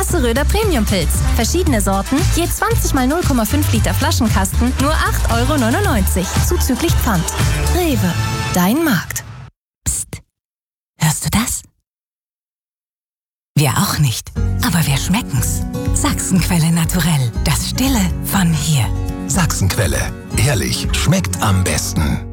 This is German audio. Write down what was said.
Hasseröder Premium-Pilz. Verschiedene Sorten, je 20 mal 0,5 Liter Flaschenkasten, nur 8,99 € zuzüglich Pfand. Rewe, dein Markt. Psst, hörst du das? Wir auch nicht, aber wir schmecken's. Sachsenquelle Naturell, das Stille von hier. Sachsenquelle, ehrlich, schmeckt am besten.